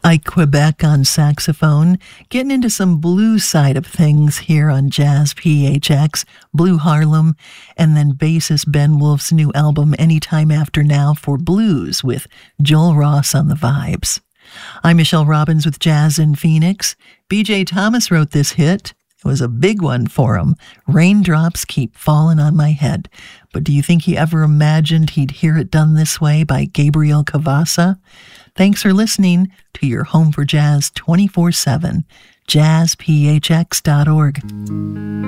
Ike Quebec on saxophone, getting into some blues side of things here on Jazz PHX, Blue Harlem, and then bassist Ben Wolf's new album Anytime After Now for blues with Joel Ross on the vibes. I'm Michelle Robbins with Jazz in Phoenix. BJ Thomas wrote this hit. It was a big one for him. Raindrops Keep Falling on My Head. But do you think he ever imagined he'd hear it done this way by Gabriel Cavassa? Thanks for listening to your home for jazz 24/7, jazzphx.org.